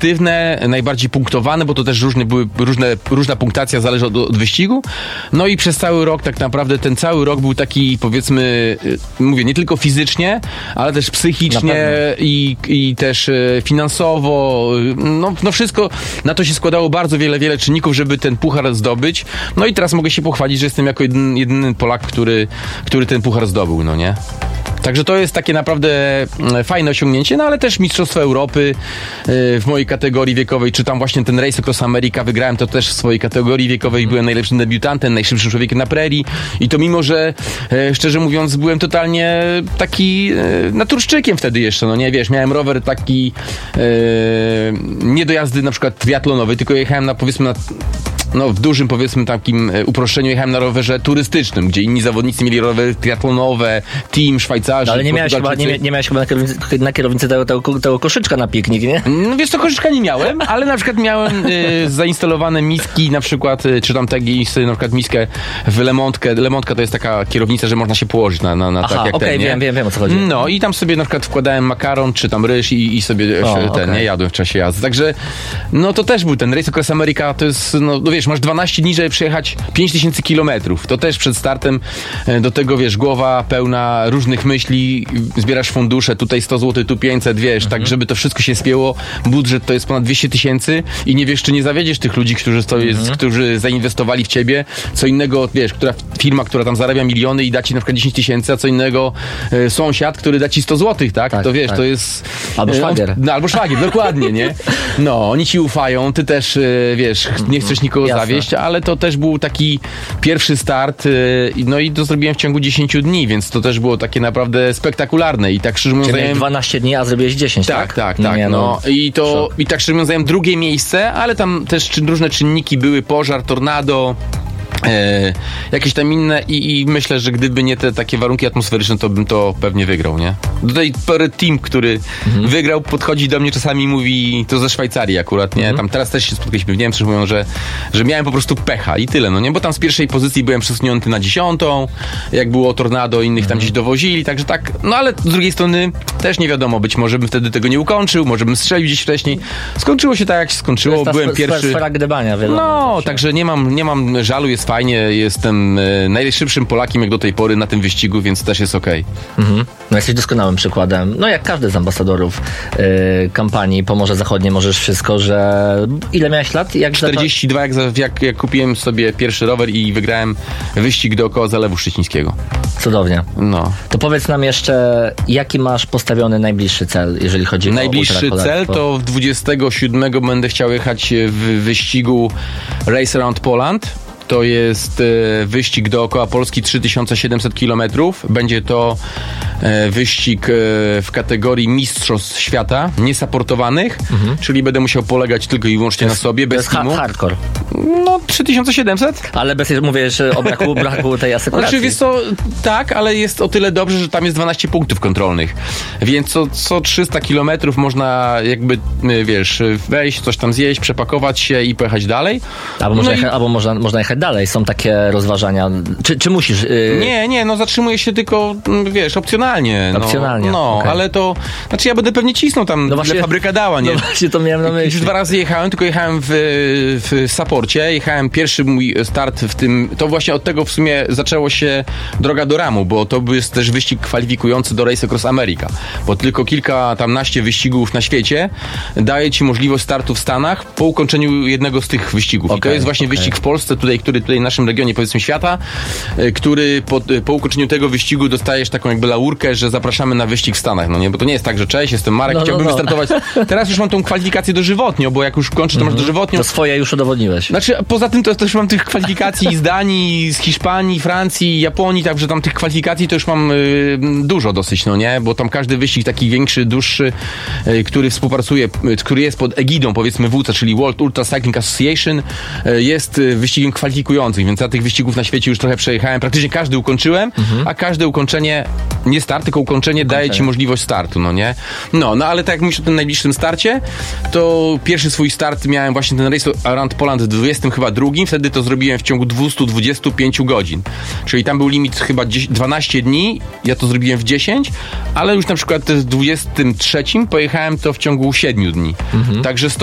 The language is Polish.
aktywne, najbardziej punktowane, bo to też różna punktacja zależy od wyścigu. No i przez cały rok tak naprawdę ten cały rok był taki, powiedzmy, mówię, nie tylko fizycznie, ale też psychicznie i też finansowo. No wszystko, na to się składało bardzo wiele czynników, żeby ten puchar zdobyć. No i teraz mogę się pochwalić, że jestem jako jedyny Polak, który ten puchar zdobył, no nie? Także to jest takie naprawdę fajne osiągnięcie, no ale też Mistrzostwo Europy w mojej kategorii wiekowej, czy tam właśnie ten Race Across America wygrałem to też w swojej kategorii wiekowej, byłem najlepszym debiutantem, najszybszym człowiekiem na prerii i to mimo, że szczerze mówiąc byłem totalnie taki naturszczykiem wtedy jeszcze, no nie wiesz, miałem rower taki nie do jazdy na przykład triatlonowy, tylko jechałem w dużym, powiedzmy, takim uproszczeniu jechałem na rowerze turystycznym, gdzie inni zawodnicy mieli rowery triatlonowe, team, Szwajcarzy. No, ale nie miałeś chyba na kierownicy tego koszyczka na piknik, nie? No wiesz co, koszyczka nie miałem, ale na przykład miałem zainstalowane miski, na przykład, czy tam taki sobie na przykład miskę w Lemontkę. Lemontka to jest taka kierownica, że można się położyć na tak jak ten, nie? Wiem o co chodzi. No i tam sobie na przykład wkładałem makaron, czy tam ryż i sobie nie jadłem w czasie jazdy. Także, no to też był ten Race Across America, to jest, no wiesz, masz 12 dni, żeby przejechać 5000 kilometrów. To też przed startem do tego, wiesz, głowa pełna różnych myśli, zbierasz fundusze, tutaj 100 zł, tu 500, wiesz, tak, żeby to wszystko się spięło. Budżet to jest ponad 200 000 i nie wiesz, czy nie zawiedziesz tych ludzi, którzy zainwestowali w ciebie. Co innego, wiesz, firma, która tam zarabia miliony i da ci na przykład 10 000, a co innego sąsiad, który da ci 100 zł, tak? To wiesz, to jest... Albo szwagier. Albo szwagier, dokładnie, nie? No, oni ci ufają, ty też, wiesz, nie chcesz nikogo zawieść, ale to też był taki pierwszy start, no i to zrobiłem w ciągu 10 dni, więc to też było takie naprawdę spektakularne i tak szczerze mówiąc... Czyli 12 dni, a zrobiłeś 10, tak? Tak. No. I tak szczerze mówiąc zająłem drugie miejsce, ale tam też różne czynniki były, pożar, tornado, jakieś tam inne i myślę, że gdyby nie te takie warunki atmosferyczne, to bym to pewnie wygrał, nie? Tutaj team, który wygrał, podchodzi do mnie czasami i mówi, to ze Szwajcarii akurat, nie? Tam teraz też się spotkaliśmy w Niemczech, mówią, że miałem po prostu pecha i tyle, no nie? Bo tam z pierwszej pozycji byłem przesunięty na 10, jak było tornado, innych tam gdzieś dowozili, także tak, no ale z drugiej strony też nie wiadomo, być może bym wtedy tego nie ukończył, może bym strzelił gdzieś wcześniej. Skończyło się tak, jak się skończyło, byłem pierwszy. Sfera gdybania, wiadomo. No, także nie mam żalu, jest fajnie, jestem najszybszym Polakiem jak do tej pory na tym wyścigu, więc też jest okej. No jesteś doskonałym przykładem. No jak każdy z ambasadorów kampanii Pomorze Zachodnie Możesz Wszystko, że... Ile miałeś lat? 42, jak kupiłem sobie pierwszy rower i wygrałem wyścig dookoła Zalewu Szczecińskiego. Cudownie. No. To powiedz nam jeszcze, jaki masz postawiony najbliższy cel, jeżeli chodzi o najbliższy cel to w 27 będę chciał jechać w wyścigu Race Around Poland. To jest wyścig dookoła Polski 3700 km. Będzie to wyścig w kategorii Mistrzostw Świata, niesaportowanych, czyli będę musiał polegać tylko i wyłącznie na sobie, bez teamu. Hardcore. No, 3700. Ale mówisz o braku tej asekuracji. Znaczy, wiesz co, tak, ale jest o tyle dobrze, że tam jest 12 punktów kontrolnych. Więc co 300 km można jakby, wiesz, wejść, coś tam zjeść, przepakować się i pojechać dalej. Albo można jechać dalej. Są takie rozważania. Czy musisz? Nie, no zatrzymuję się tylko, wiesz, opcjonalnie. Opcjonalnie. No, okay. Ale to, znaczy ja będę pewnie cisnął tam, ile fabryka dała, nie? No właśnie to miałem na myśli. Już 2 razy jechałem, tylko jechałem w Saporcie, jechałem pierwszy mój start w tym, to właśnie od tego w sumie zaczęło się droga do ramu, bo to jest też wyścig kwalifikujący do Race Across America, bo tylko kilkanaście wyścigów na świecie daje ci możliwość startu w Stanach po ukończeniu jednego z tych wyścigów. I to jest właśnie wyścig w Polsce, który tutaj w naszym regionie, powiedzmy, świata, który po ukończeniu tego wyścigu dostajesz taką jakby laurkę, że zapraszamy na wyścig w Stanach, no nie? Bo to nie jest tak, że cześć, jestem Marek, chciałbym wystartować. Teraz już mam tą kwalifikację dożywotnią, bo jak już kończę, to masz dożywotnią. To swoje już udowodniłeś. Znaczy, poza tym to też mam tych kwalifikacji z Danii, z Hiszpanii, Francji, Japonii, także tam tych kwalifikacji to już mam dużo dosyć, no nie? Bo tam każdy wyścig taki większy, dłuższy, który współpracuje, który jest pod egidą, powiedzmy, WUCA, czyli World Ultra Cycling Association, jest wyścigiem kwalifikującym, więc ja tych wyścigów na świecie już trochę przejechałem, praktycznie każdy ukończyłem, a każde ukończenie, nie start, tylko ukończenie daje ci możliwość startu, no nie? No, ale tak jak mówisz o tym najbliższym starcie, to pierwszy swój start miałem właśnie ten Race Around Poland w 22, wtedy to zrobiłem w ciągu 225 godzin, czyli tam był limit chyba 12 dni, ja to zrobiłem w 10, ale już na przykład w 23 pojechałem to w ciągu 7 dni, także